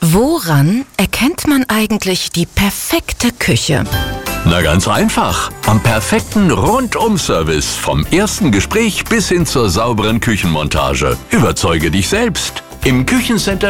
Woran erkennt man eigentlich die perfekte Küche? Na ganz einfach. Am perfekten Rundum-Service. Vom ersten Gespräch bis hin zur sauberen Küchenmontage. Überzeuge dich selbst. Im Küchencenter